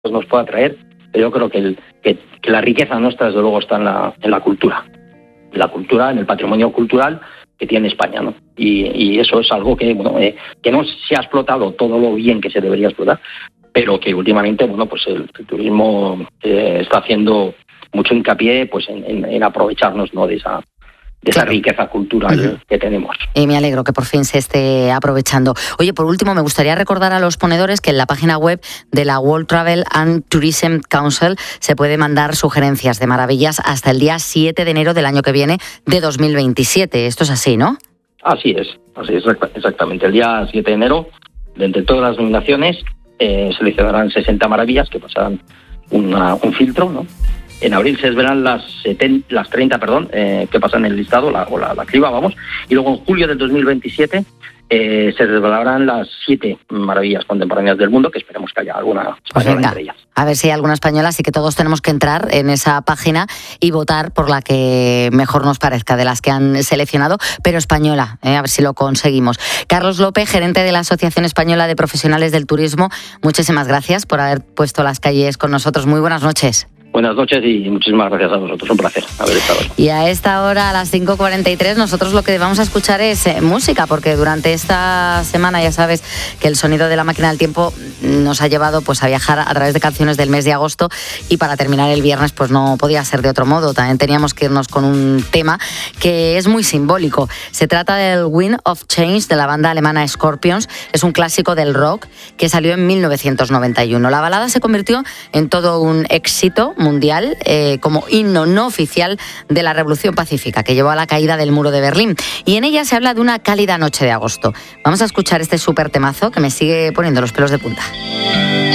nos pueda traer, pero yo creo que la riqueza nuestra, desde luego, está en la cultura. En el patrimonio cultural que tiene España, ¿no? Y eso es algo que, que no se ha explotado todo lo bien que se debería explotar, pero que últimamente, pues el turismo está haciendo mucho hincapié, pues en aprovecharnos, ¿no?, de esa riqueza cultural que tenemos. Y me alegro que por fin se esté aprovechando. Oye, por último, me gustaría recordar a los ponedores que en la página web de la World Travel and Tourism Council se puede mandar sugerencias de maravillas hasta el día 7 de enero del año que viene de 2027. Esto es así, ¿no? Así es, exactamente. El día 7 de enero, de entre todas las nominaciones, seleccionarán 60 maravillas que pasarán un filtro, ¿no? En abril se desvelarán las 30, que pasan en el listado, la criba, vamos. Y luego en julio del 2027 se desvelarán las 7 maravillas contemporáneas del mundo, que esperemos que haya alguna española entre ellas. A ver si hay alguna española, así que todos tenemos que entrar en esa página y votar por la que mejor nos parezca de las que han seleccionado, pero española, a ver si lo conseguimos. Carlos López, gerente de la Asociación Española de Profesionales del Turismo, muchísimas gracias por haber puesto las calles con nosotros. Muy buenas noches. Buenas noches y muchísimas gracias a vosotros. Un placer haber estado hoy. Y a esta hora, a las 5:43, nosotros lo que vamos a escuchar es música, porque durante esta semana ya sabes que el sonido de la máquina del tiempo nos ha llevado pues a viajar a través de canciones del mes de agosto, y para terminar el viernes pues no podía ser de otro modo. También teníamos que irnos con un tema que es muy simbólico. Se trata del Wind of Change de la banda alemana Scorpions. Es un clásico del rock que salió en 1991. La balada se convirtió en todo un éxito mundial como himno no oficial de la Revolución Pacífica que llevó a la caída del muro de Berlín, y en ella se habla de una cálida noche de agosto. Vamos a escuchar este súper temazo que me sigue poniendo los pelos de punta.